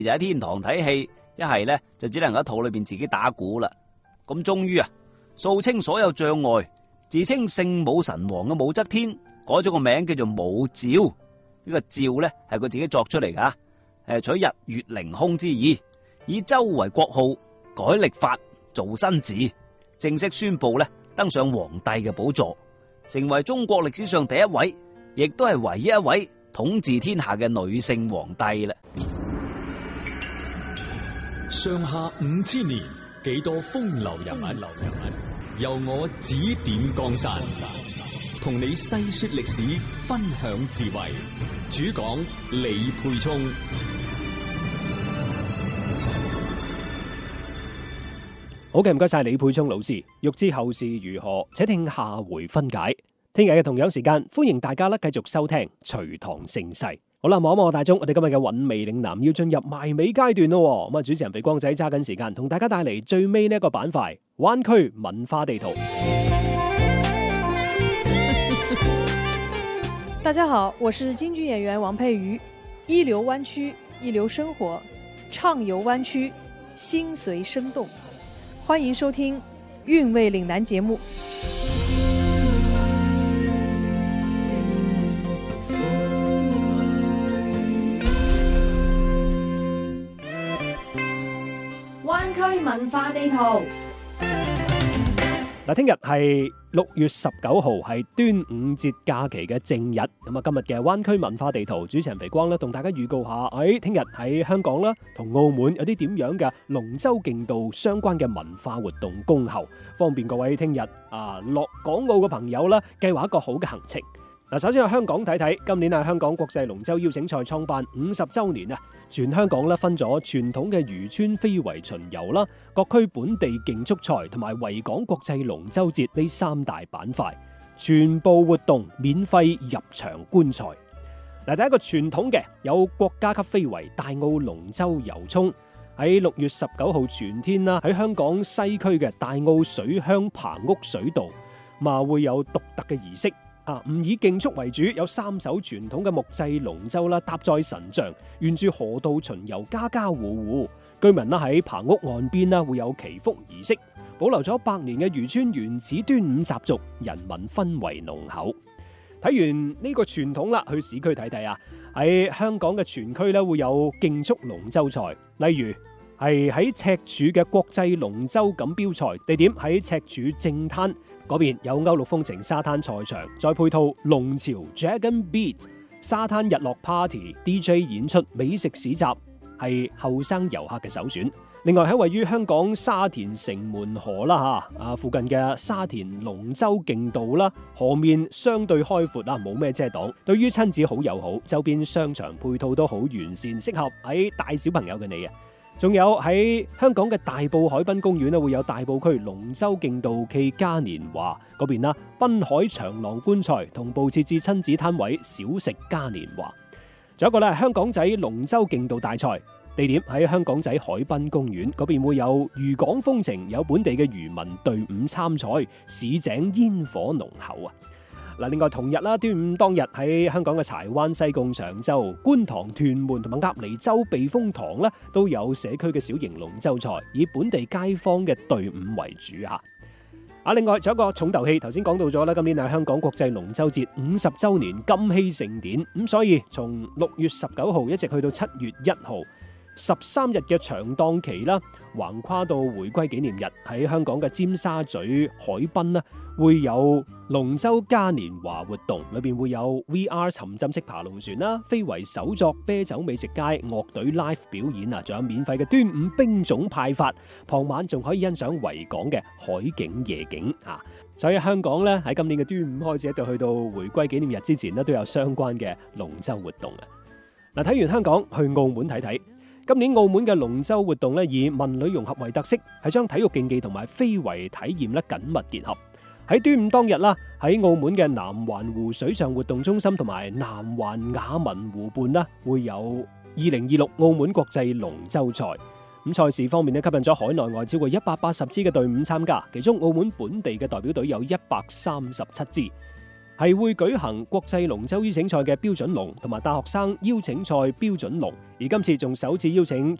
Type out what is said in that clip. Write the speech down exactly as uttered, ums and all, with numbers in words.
就喺天堂睇戲，一係呢就只能喺肚裏邊自己打鼓啦。咁終於啊，掃清所有障礙，自稱聖武神王嘅武則天改咗個名叫做武曌。呢個曌呢係佢自己作出嚟噶，誒取日月凌空之意，以周為國號，改曆法，做新字，正式宣布呢登上皇帝嘅寶座，成為中國歷史上第一位，亦都係唯一一位統治天下嘅女性皇帝啦。 上下五千年，幾多風流人物，由我指點江山，同你細說歷史，分享智慧。主講李沛聰。 好嘅，唔該晒李沛聰老師。欲知後事如何，且聽下回分解。聽日嘅同樣時間，歡迎大家咧繼續收聽隋唐盛世。好啦，望一望大鐘，我哋今日嘅韻味嶺南要進入埋尾階段咯。咁啊，主持人肥光仔揸緊時間，同大家帶嚟最尾呢一個板塊——灣區文化地圖。 大家好，我是京劇演員王佩瑜。一流灣區，一流生活，暢遊灣區，心隨生動。歡迎收聽韻味嶺南節目。 灣區文化地圖。 嗱，聽日係六月十九號，係端午節假期嘅正日。咁啊，今日嘅灣區文化地圖，主持人肥光咧，同大家預告下，誒，聽日喺香港啦，同澳門有啲點樣嘅龍舟競渡相關嘅文化活動恭候，方便各位聽日啊落港澳嘅朋友啦，計劃一個好嘅行程。嗱，首先喺香港睇睇，今年係香港國際龍舟邀請賽創辦五十週年啊！全香港咧分咗傳統嘅漁村非遺巡遊啦、各區本地競速賽同埋維港國際龍舟節呢三大板塊，全部活動免費入場觀賽。嗱，第一個傳統嘅有國家級非遺大澳龍舟遊涌，喺六月十九號全天啦，喺香港西區嘅大澳水鄉棚屋水道，嘛會有獨特嘅儀式。啊，唔以競速為主，有三艘傳統嘅木製龍舟啦，搭載神像，沿住河道巡遊，家家戶戶居民啦喺棚屋岸邊啦會有祈福儀式，保留咗百年嘅漁村原始端午習俗，人民氛圍濃厚。睇完呢個傳統啦，去市區睇睇啊，喺香港嘅全區咧會有競速龍舟賽，例如係喺赤柱嘅國際龍舟錦標賽，地點喺赤柱正灘。嗰邊有歐陸風情沙灘賽場，再配套龍潮 Dragon Beat 沙灘日落 Party、D J 演出、美食市集，係後生遊客嘅首選。另外喺位於香港沙田城門河啦吓啊附近嘅沙田龍舟競渡啦，河面相對開闊啦，冇咩遮擋，對於親子好友好，周邊商場配套都好完善，適合喺帶小朋友嘅你啊。仲有喺香港嘅大埔海濱公園咧，會有大埔區龍舟競渡暨嘉年華嗰邊啦，濱海長廊觀賽，同步設置親子攤位，小食嘉年華。仲有一個咧係香港仔龍舟競渡大賽，地點喺香港仔海濱公園嗰邊，會有漁港風情，有本地嘅漁民隊伍參賽，市井煙火濃厚啊！嗱，另外同日啦，端午當日喺香港嘅柴灣、西貢、長洲、觀塘、屯門同埋鴨脷洲避風塘咧，都有社區嘅小型龍舟賽，以本地街坊嘅隊伍為主啊！啊，另外仲有一個重頭戲，頭先講到咗啦，今年係香港國際龍舟節五十週年金禧盛典，咁所以從六月十九號一直去到七月一號。十三日嘅長檔期啦，橫跨到回歸紀念日，喺香港嘅尖沙咀海濱啦，會有龍舟嘉年華活動，裏邊會有 V R 沉浸式爬龍船啦、非遺手作、啤酒美食街、樂隊 live 表演啊，仲有免費嘅端午冰粽派發，傍晚仲可以欣賞維港嘅海景夜景啊！所以香港咧喺今年嘅端午開始一直去到回歸紀念日之前咧，都有相關嘅龍舟活動啊！嗱，睇完香港，去澳門睇睇。今年澳門嘅龍舟活動咧，以文旅融合為特色，係將體育競技同埋非遺體驗咧緊密結合。喺端午當日啦，喺澳門嘅南環湖水上活動中心同埋南環雅文湖畔啦，會有二零二六澳門國際龍舟賽。咁賽事方面咧，吸引咗海內外超過一百八十支嘅隊伍參加，其中澳門本地嘅代表隊有一百三十七支。 係會舉行國際龍舟邀請賽嘅標準龍同埋大學生邀請賽標準龍，而今次仲首次邀請